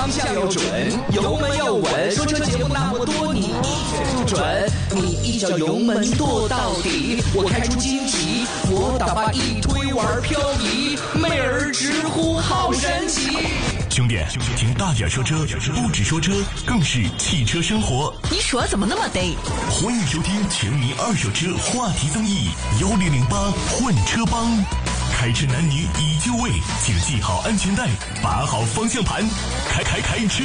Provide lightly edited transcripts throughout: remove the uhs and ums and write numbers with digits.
方向要准，油门要稳。说车节目那么多，你一拳不准。你一脚油门跺到底，我开出惊奇，我打把一推玩漂移，妹儿直呼好神奇。 兄弟，听大点说车，不只说车，更是汽车生活。 你说怎么那么得？ 欢迎收听全民二手车话题综艺1008混车帮。开车男女已就位，请系好安全带，把好方向盘，开车。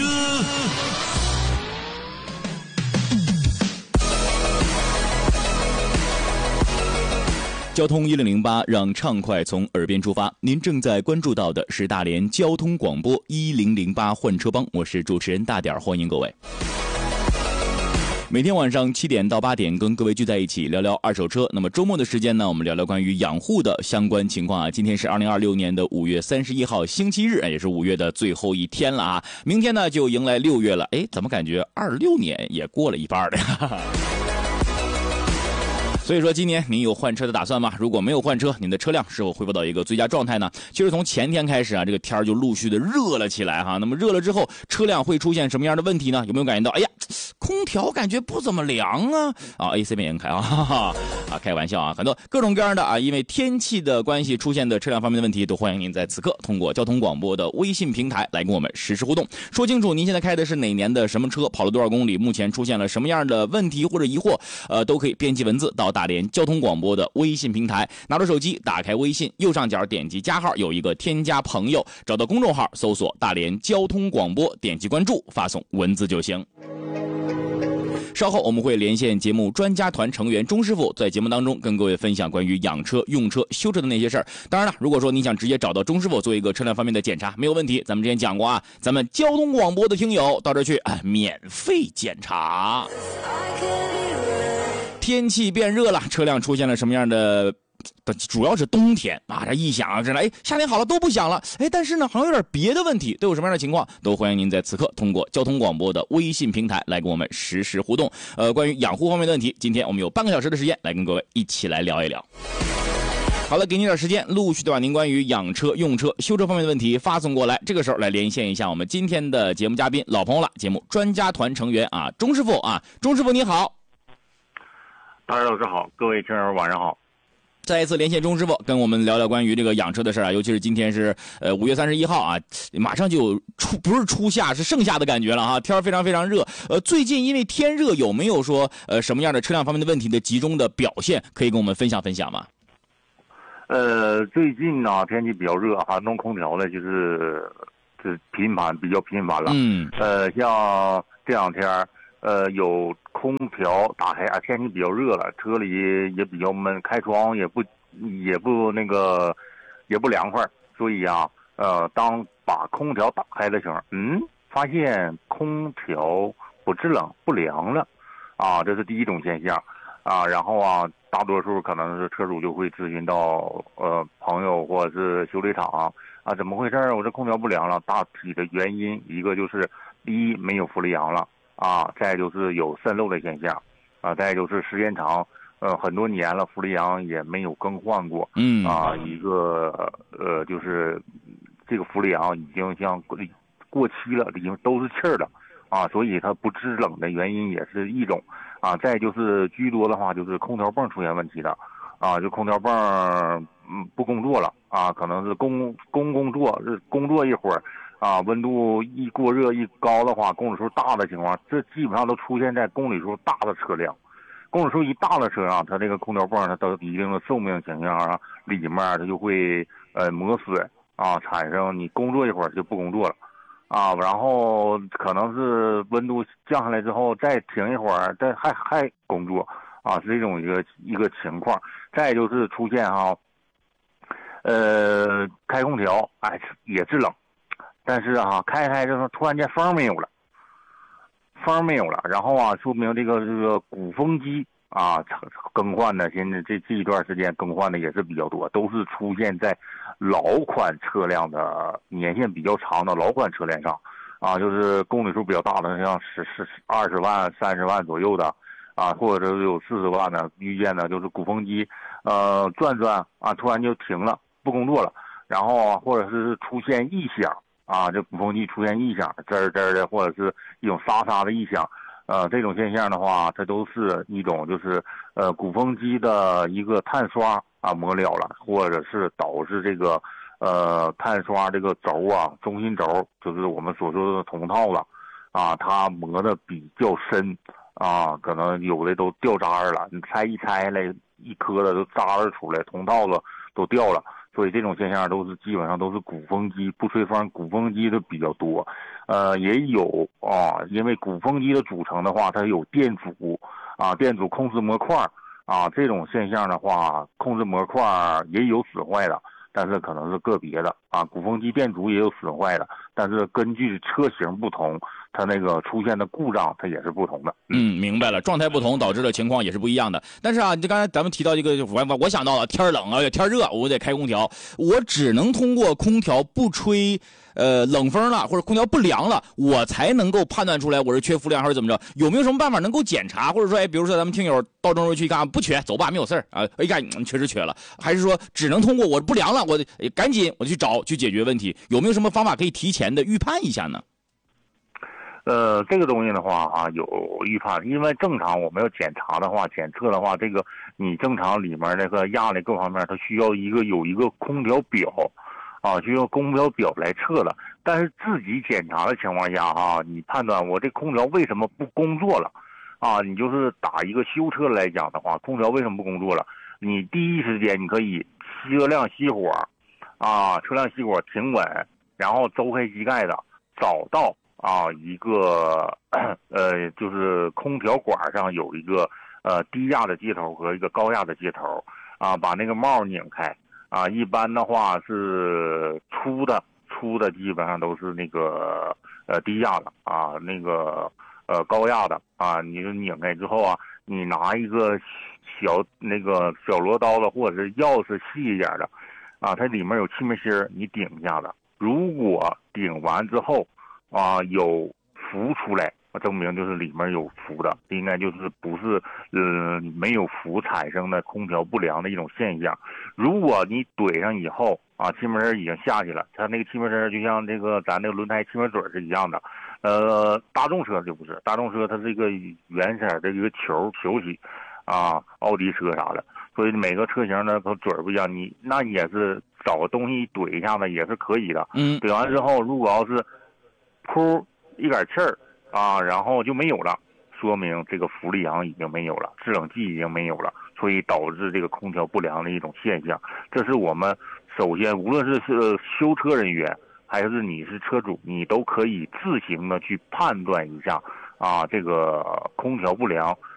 交通1008，让畅快从耳边出发。您正在关注到的是大连交通广播1008换车帮，我是主持人大点，欢迎各位。每天晚上7点到8点，跟各位聚在一起聊聊二手车。那么周末的时间呢，我们聊聊关于养护的相关情况啊。今天是2026年的5月31号星期日，也是5月的最后一天了啊。明天呢就迎来6月了，怎么感觉26年也过了一半了呀？所以说今年您有换车的打算吗？如果没有换车，您的车辆是否恢复到一个最佳状态呢？其实从前天开始啊，这个天就陆续的热了起来哈。那么热了之后，车辆会出现什么样的问题呢？有没有感觉到？空调感觉不怎么凉啊！AC 没人开开玩笑啊，很多各种各样的因为天气的关系出现的车辆方面的问题，都欢迎您在此刻通过交通广播的微信平台来跟我们实时互动，说清楚您现在开的是哪年的什么车，跑了多少公里，目前出现了什么样的问题或者疑惑，都可以编辑文字到大连交通广播的微信平台，拿着手机打开微信，右上角点击加号，有一个添加朋友，找到公众号搜索大连交通广播，点击关注，发送文字就行。稍后我们会连线节目专家团成员钟师傅，在节目当中跟各位分享关于养车、用车、修车的那些事儿。当然了，如果说你想直接找到钟师傅做一个车辆方面的检查，没有问题。咱们之前讲过咱们交通广播的听友到这儿去免费检查。天气变热了，车辆出现了什么样的？主要是冬天这一响真的夏天好了都不响了但是呢好像有点别的问题，都有什么样的情况，都欢迎您在此刻通过交通广播的微信平台来跟我们实时互动。关于养护方面的问题，今天我们有半个小时的时间来跟各位一起来聊一聊。好了，给您点时间，陆续的把您关于养车、用车、修车方面的问题发送过来。这个时候来连线一下我们今天的节目嘉宾，老朋友了，节目专家团成员钟师傅钟师傅你好。 大家老师好，各位听友晚上好。 再一次连线钟师傅，跟我们聊聊关于这个养车的事尤其是今天是5月31号马上就不是初夏，是盛夏的感觉了天非常非常热。最近因为天热，有没有说什么样的车辆方面的问题的集中的表现，可以跟我们分享分享吗？ 最近呢天气比较热弄空调的就是比较频繁了。像这两天有空调打开天气比较热了，车里也比较闷，开窗也不凉快，所以当把空调打开的时候，发现空调不制冷不凉了这是第一种现象然后大多数可能是车主就会咨询到朋友或者是修理厂怎么回事我这空调不凉了。大体的原因一个就是第一没有氟利昂了再就是有渗漏的现象再就是时间长很多年了，氟利昂也没有更换过一个就是这个氟利昂已经像过期了，已经都是气儿了所以它不制冷的原因也是一种再就是居多的话就是空调泵出现问题的就空调泵不工作了可能是工作一会儿温度一过热一高的话，公里数大的情况，这基本上都出现在公里数大的车辆。公里数一大的车它这个空调泵它到一定的寿命情况里面它就会磨损产生你工作一会儿就不工作了然后可能是温度降下来之后再停一会儿，再还工作是这种一个情况。再就是出现开空调也制冷。但是开就是突然间风没有了，然后说明这个鼓风机更换的，现在这一段时间更换的也是比较多，都是出现在老款车辆的年限比较长的老款车辆上就是公里数比较大的，像20万、30万左右的或者是有40万的，遇见的就是鼓风机转突然就停了，不工作了，然后或者是出现异响啊，这鼓风机出现异响，滋儿滋儿的，或者是一种沙沙的异响，这种现象的话，它都是一种就是鼓风机的一个碳刷啊磨了了，或者是导致这个碳刷这个轴啊，中心轴就是我们所说的铜套子啊，它磨的比较深啊，可能有的都掉渣了，你拆一拆来一颗的都渣儿出来，铜套子都掉了。所以这种现象都是基本上都是鼓风机不吹风，鼓风机的比较多，也有啊，因为鼓风机的组成的话，它有电阻啊，电阻控制模块啊，这种现象的话，控制模块也有损坏的，但是可能是个别的啊，鼓风机电阻也有损坏的，但是根据车型不同，它那个出现的故障它也是不同的。 明白了，状态不同导致的情况也是不一样的。但是啊，就刚才咱们提到这个，我想到了，天冷啊，天热，我得开空调，我只能通过空调不吹冷风了，或者空调不凉了，我才能够判断出来我是缺氟量还是怎么着。有没有什么办法能够检查，或者说，比如说咱们听友到中州去看不缺，走吧，没有事儿啊，一看确实缺了，还是说只能通过我不凉了，我赶紧我去找去解决问题？有没有什么方法可以提前的预判一下呢？ 这个东西的话啊，有预判，因为正常我们要检查的话，检测的话，这个你正常里面那个压力各方面，它需要有一个空调表，啊，需要空调表来测的。但是自己检查的情况下哈，你判断我这空调为什么不工作了，啊，你就是打一个修车来讲的话，空调为什么不工作了？你第一时间你可以车辆熄火，啊，车辆熄火停稳，然后周开机盖的找到。啊，一个就是空调管上有一个低压的接头和一个高压的接头啊，把那个帽拧开啊，一般的话是粗的基本上都是那个低压的啊，那个高压的啊，你就拧开之后啊，你拿一个小螺刀的或者是钥匙细一点的啊，它里面有气门芯儿，你顶一下子，如果顶完之后。啊，有氟出来，证明就是里面有氟的，应该就是不是没有氟产生的空调不良的一种现象。如果你怼上以后啊，气门芯已经下去了，它那个气门芯就像这个咱那个轮胎气门嘴是一样的。大众车就不是，大众车它是一个原色的一个球体啊，奥迪车啥的，所以每个车型呢它嘴不一样，你那也是找个东西怼一下子也是可以的。怼完之后，如果要是噗一杆气儿啊，然后就没有了，说明这个氟利昂已经没有了，制冷剂已经没有了，所以导致这个空调不良的一种现象。这是我们首先无论是修车人员还是你是车主，你都可以自行的去判断一下啊，这个空调不良